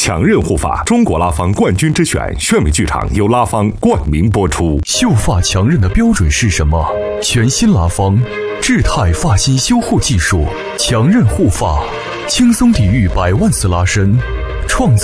强韧护发，中国拉芳冠军之选，炫美剧场由拉芳冠名播出。 秀发强韧的标准是什么？全新拉芳智态发型修护技术，强韧护发，轻松抵御100万次拉伸，创造